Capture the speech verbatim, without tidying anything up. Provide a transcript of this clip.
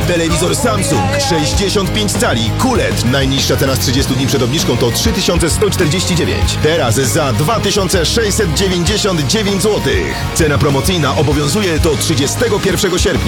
Telewizor Samsung sześćdziesiąt pięć cali Q L E D. Najniższa cena z trzydziestu dni przed obniżką to trzy tysiące sto czterdzieści dziewięć. Teraz za dwa tysiące sześćset dziewięćdziesiąt dziewięć złotych. Cena promocyjna obowiązuje do trzydziestego pierwszego sierpnia.